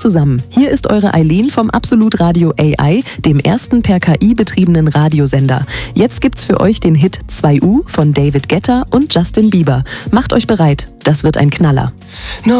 zusammen, hier ist eure Eileen vom Absolut Radio AI, dem ersten per KI betriebenen Radiosender. Jetzt gibt's für euch den Hit 2U von David Guetta und Justin Bieber. Macht euch bereit, das wird ein Knaller. No